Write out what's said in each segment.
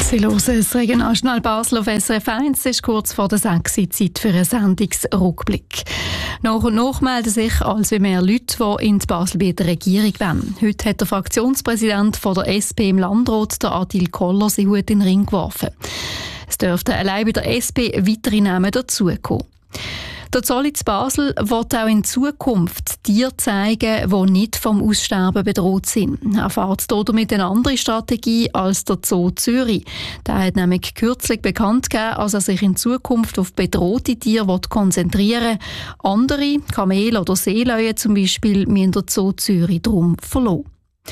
Sie hören das Regionaljournal Basel auf SRF 1. Es ist kurz vor der 6 Uhr Zeit für einen Sendungsrückblick. Nach und nach melden sich als mehr Leute, die in Basel bei der Regierung wollen. Heute hat der Fraktionspräsident von der SP im Landrat, der Adil Koller, seinen Hut in den Ring geworfen. Es dürften allein bei der SP weitere Namen dazukommen. Der Zoll in Basel wird auch in Zukunft Tiere zeigen, die nicht vom Aussterben bedroht sind. Er fährt damit eine andere Strategie als der Zoo Zürich. Der hat nämlich kürzlich bekannt gegeben, dass er sich in Zukunft auf bedrohte Tiere konzentrieren will. Andere, Kamele oder Seelöwen zum Beispiel, müssen der Zoo Zürich darum verlassen.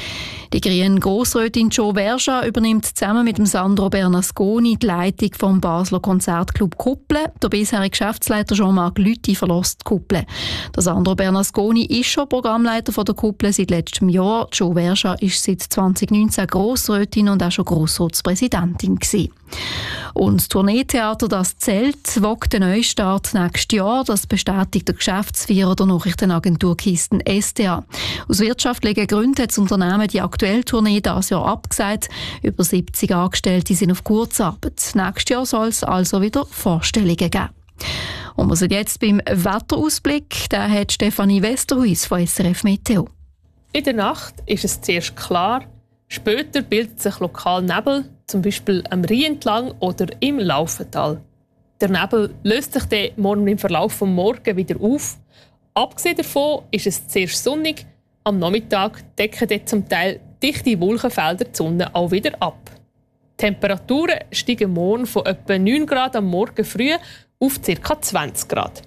Die grüne Grossrätin Jo Verja übernimmt zusammen mit dem Sandro Bernasconi die Leitung vom Basler Konzertclub Kuppel. Der bisherige Geschäftsleiter Jean-Marc Lüthi verlässt die Kuppel. Der Sandro Bernasconi ist schon Programmleiter von der Kuppel seit letztem Jahr. Jo Verja ist seit 2019 Grossrätin und auch schon Grossratspräsidentin gewesen. Und das Tourneetheater «Das Zelt» wagt den Neustart nächstes Jahr. Das bestätigt der Geschäftsführer der Nachrichtenagentur Kisten SDA. Aus wirtschaftlichen Gründen hat das Unternehmen die aktuelle Tournee dieses Jahr abgesagt. Über 70 Angestellte sind auf Kurzarbeit. Nächstes Jahr soll es also wieder Vorstellungen geben. Und wir sind jetzt beim Wetterausblick. Den hat Stefanie Westerhuis von SRF Meteo. In der Nacht ist es zuerst klar. Später bildet sich lokal Nebel, zum Beispiel am Rhein entlang oder im Laufental. Der Nebel löst sich dann morgen im Verlauf des Morgens wieder auf. Abgesehen davon ist es zuerst sonnig. Am Nachmittag decken dann zum Teil dichte Wolkenfelder die Sonne auch wieder ab. Die Temperaturen steigen morgen von etwa 9 Grad am Morgen früh auf ca. 20 Grad.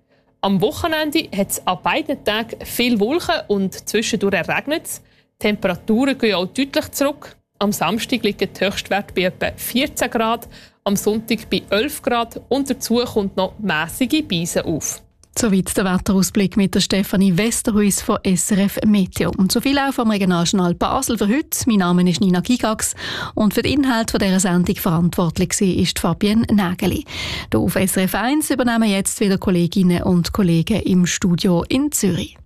Am Wochenende hat es an beiden Tagen viel Wolken und zwischendurch regnet es. Die Temperaturen gehen auch deutlich zurück. Am Samstag liegen die Höchstwerte bei etwa 14 Grad, am Sonntag bei 11 Grad und dazu kommt noch mässige Beise auf. Soweit der Wetterausblick mit der Stefanie Westerhuis von SRF Meteo. Und so viel auch vom Regionaljournal Basel für heute. Mein Name ist Nina Gigax und für den Inhalt dieser Sendung verantwortlich ist Fabienne Nägeli. Hier auf SRF 1 übernehmen jetzt wieder Kolleginnen und Kollegen im Studio in Zürich.